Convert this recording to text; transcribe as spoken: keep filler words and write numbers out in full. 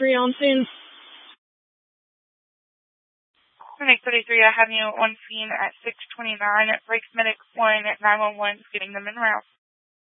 thirty-three on scene. Clinic thirty-three, I have you on scene at six twenty-nine. Breaks Medic one at nine one one, getting them en route.